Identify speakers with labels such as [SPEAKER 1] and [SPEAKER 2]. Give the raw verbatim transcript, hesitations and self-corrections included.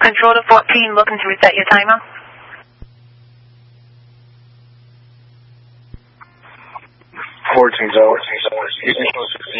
[SPEAKER 1] Control to fourteen, looking to reset your timer.
[SPEAKER 2] fourteen's over.